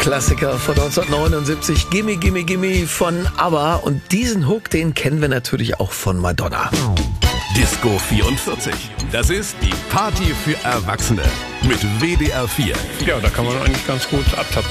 Klassiker von 1979, Gimme Gimme Gimme von ABBA. Und diesen Hook, den kennen wir natürlich auch von Madonna. Disco 44. Das ist die Party für Erwachsene mit WDR 4. Ja, da kann man eigentlich ganz gut abtappen.